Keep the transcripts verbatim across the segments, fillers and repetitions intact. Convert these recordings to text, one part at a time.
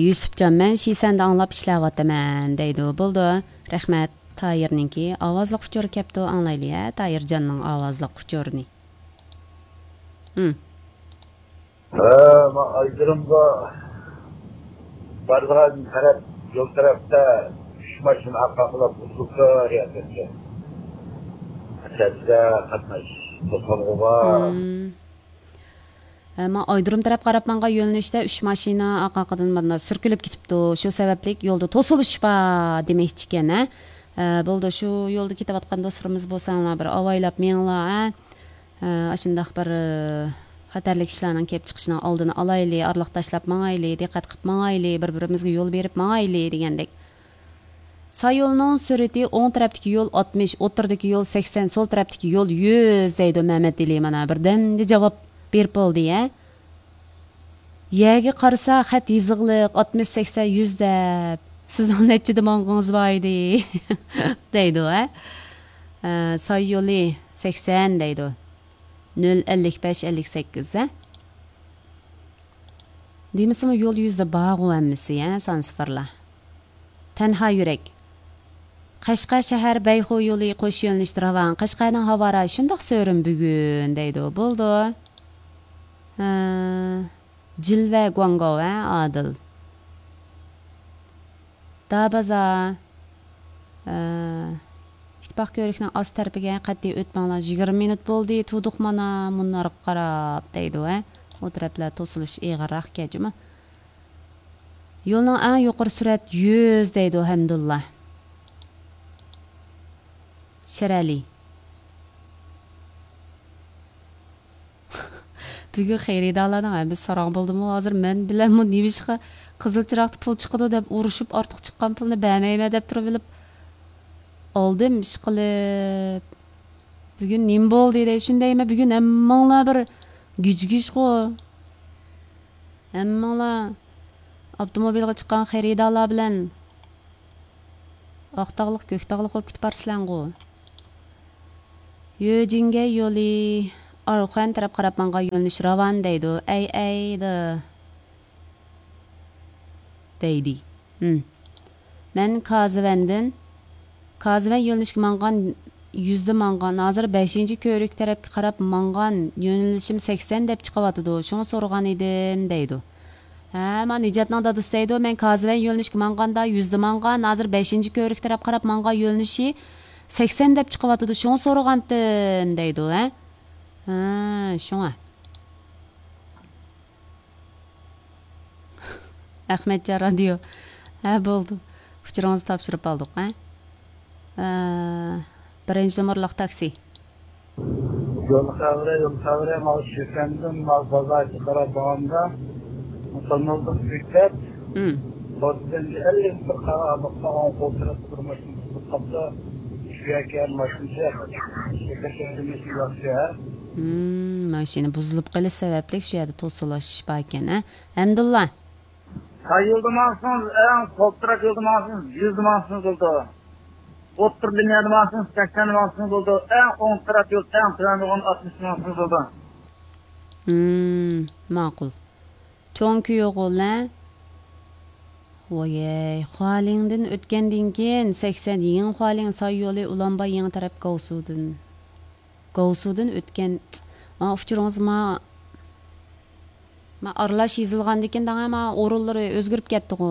Yusufcan, men Şisanda anlap işləvataman deydi. Buldu. Rəhmət Tayirninki avazlıq uçur kepti anlaylı ya. Tayircanның avazlıq uçurni. Hı. Ha, ma aydırımda barğan taraf, yol tarafta üç maşın arqasında buzlukta riyasetse. Açacda qatnaş, to'qolg'uva. Ama aydırım taraf qarapmanğa yo'nalishda üç mashina aqaqadan banda sürkülüp ketipdi. Shu sabablik yo'lda to'silish bor demoqchi ekan, ha. Bo'ldi, shu yo'lda ketayotgan do'stlarimiz bo'lsanglar bir avaylab menglar, ha. Ashundaq bir xatarlik ishlarning kelib chiqishining oldini olayli, arliq tashlab mangayli, diqqat qilib mangayli, bir-birimizga yo'l berib mangayli degandek. Sağ yolunun sürati o'ng tarafdagi yo'l oltmish, o'rtadagi yo'l sakson, sol tarafdagi yo'l yuz deydi Mehmet Dili mana birdamda javob berib bo'ldi ya. Yerga qarasa xat yiziqliq oltmish, sakson, yuz deb. Sizning nechida mang'ingiz bor edi deydi ha. Sağ yo'li sakson deydi. nol ellik besh ellik sakkiz ha. Demisimi yo'l yuzda bor o'misi ya, son sıfırla. Tenha yürek. Qashqar shahar Bayxu yo'li qo'sh yo'nalishda ravon. Qashqarning havara shundoq so'rim bugun deydi. Bo'ldi. Ha, Jilva Guangao va Adil. Dabaza. İttifoq ko'rikning ost tarafiga qat'iy o'tmanglar. yigirma minut bo'ldi. Tuduq mana munlarga qarab deydi va o taraflar to'silish eg'irroq kechimi? Yo'lning eng yuqori surat yuz deydi Hamdullah. Sherali. Bugun xayridalarning hamma sarong bo'ldimi? Hozir men bilan bu nimishqa qizil chiroqda pul chiqadi deb urushib ortiq chiqqan pulni bermayman deb turib bilib oldim ish qilib. Bugun nim bo'ldi deb shundaymi? Bugun hammanglar bir gijgish qo. Hammanglar avtomobilga chiqqan xayridalar bilan oqtog'liq, ko'ktog'liq bo'lib ketib barsizlar-ku. Yojinga yo'li Arxan taraf qarab manga yo'lnish ravon deydi. Ay aydi. Deydi. Hm. Men Kazivandin Kazivan yo'lnishga mangan yüzde mangan. Hozir beshinchi ko'rik tarafga qarab mangan yo'nalishim sakson deb chiqyapti. Shuni so'ragan edim deydi. Ha, men ijodning dadisi deydi. Men Kazivan yo'lnishga manganda yüzde mangan. Hozir beshinchi ko'rik taraf qarab mangan yo'lnishi sakson deb chiqyapti. Shuni so'ragandim deydi, ha? Ha, shuna. Ahmetcan radio. Ha, bo'ldi. Uchiringizni topshirib oldik, ha? Birinchi nomerlik taksi. Yo'l xavri, yo'l xavri, mal shirkandim, mal bozorga qarab borganda musulmonlik fikrat. Hmm. Bozordan ellik bir qarorlik qolgan qo'ltirib turmasini qilibdi. Shuyaga mashincha, shirkatimiz yaxshi. Hmm, mashina buzilib qolish sababli shu yerda to'silish bor ekan, ha? Hamdullah. Sağ yolda mağazınız, en kolturak yolda mağazınız, yüz mağazınız oldu. Otur binler mağazınız, seksen mağazınız oldu. En on taraf yol, en tren yolun altmış mağazınız oldu. Hmm, ma'qul. Cho'nki yo'q o'la. Voyey, xolingdan o'tgandan keyin sakson yeng xoling soy yo'li Ulanba yeng taraf G'ovsudin. G'ovsudin o'tgan. Ma uchiringiz ma ma aralash yezilgandan keyin da ma o'rinlari o'zgarib ketdi-ku.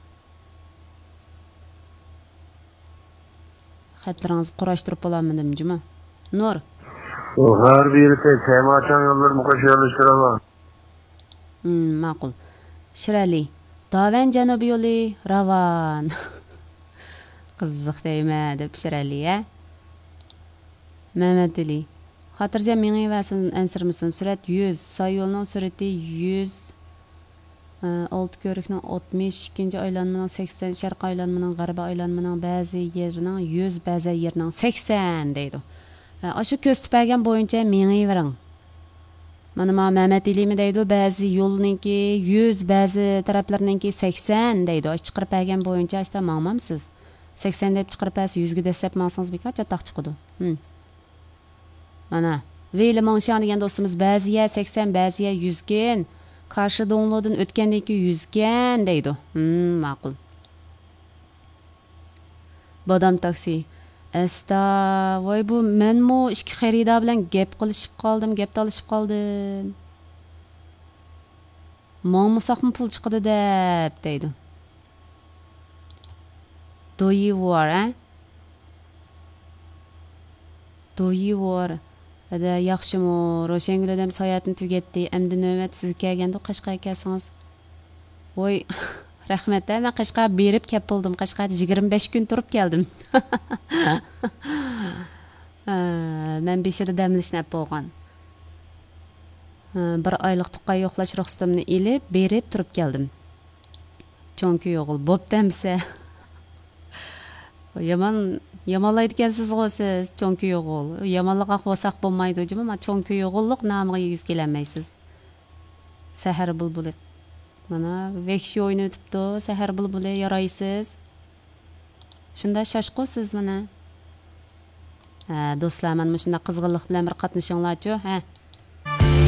Xatlaringizni qurashtirib bo'lamdim, juma. Nur. Har birisi Temachan yollar muqash yo'lishtiraman. Hmm, ma'qul. Shirali. Davan janubiy yo'li ravon. Qiziq deyma deb Shirali, ha? Mehmet Dili. Xotirjam menga va ansirmisin. Surat yuz. Soy yo'lning surati yuz. olti ko'rikning oltmish, ikkinchi aylanmaning sakson, sharq aylanmaning g'arbiy aylanmaning ba'zi yerining yuz, ba'zi yerining sakson deydi. O'sha ko'rsatgan bo'yicha mengayvering. Mana ma Mehmet Dilimi deydi, ba'zi yo'lninki yuz, ba'zi taraflarninki sakson deydi. O'sha chiqirib bergan bo'yicha asta ma'lumsiz. sakson deb chiqirib bersa yuz ga desab ma'lumsiz beqacha taq chiqadi. Hm. Mana Veli Manshan degan do'stimiz ba'ziya sakson, ba'ziya yuz ken. Karşı download'dan o'tgandan keyin yuzgan deydi. Hmm, ma'qul. Bodam taksi. Esta, voy bu menmi ikki xaridor bilan gap qilishib qoldim, gap talashib qoldim. Mangmusaqmi pul chiqadi deb deydi. Do you war, eh? Do you war? Ada yaxshimi? Roshangul odam sayohatini tugatdi. Endi navbat sizga kelganda Qashqarga kelsangiz. Voy, rahmat, men Qashqarga berib kelib bo'ldim. Qashqarda yigirma besh kun turib keldim. Men beshida damlashni bo'lgan. Bir oylik tuqqay yo'qlash ruxsatimni elib, berib turib keldim. Chonki o'g'il bo'ptamsa. Yaman yamanlaydigansiz siz, chonki o'g'il. Yamanliq aqvosaq bo'lmaydi, jima, men chonki o'g'illik nomiga yuz kelmaysiz. Sahar bulbuli. Mana vekshi o'yini o'tibdi, sahar bulbuli yaraysiz. Shunda shashqosiz mana. Ha, do'stlar, men shunda qizg'inlik bilan bir qatnashinglar-chi, ha.